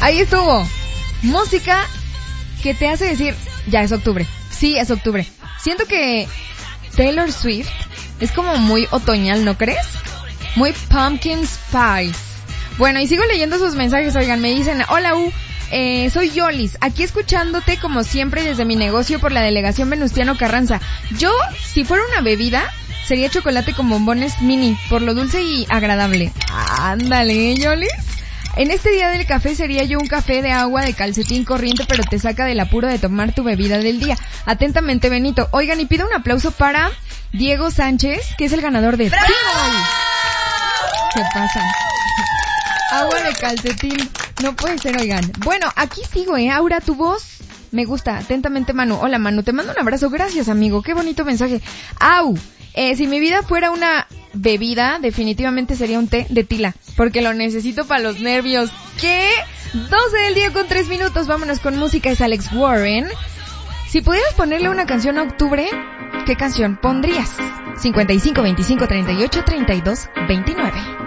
Ahí estuvo. Música que te hace decir, ya es octubre. Sí, es octubre. Siento que Taylor Swift es como muy otoñal, ¿no crees? Muy pumpkin spice. Bueno, y sigo leyendo sus mensajes, oigan, me dicen, hola soy Yolis, aquí escuchándote como siempre desde mi negocio por la delegación Venustiano Carranza. Yo, si fuera una bebida, sería chocolate con bombones mini, por lo dulce y agradable. Ándale, Yolis. En este día del café sería yo un café de agua de calcetín corriente, pero te saca del apuro de tomar tu bebida del día. Atentamente, Benito. Oigan, y pido un aplauso para Diego Sánchez, que es el ganador de ¡Bravo! ¿Qué pasa? Agua de calcetín. No puede ser, oigan. Bueno, aquí sigo, Aura, tu voz me gusta. Atentamente, Manu. Hola, Manu, te mando un abrazo. Gracias, amigo. Qué bonito mensaje. Si mi vida fuera una bebida, definitivamente sería un té de tila, porque lo necesito para los nervios. ¿Qué? 12 del día con 3 minutos. Vámonos con música. Es Alex Warren. Si pudieras ponerle una canción a octubre, ¿qué canción pondrías? 55 25 38 32 29.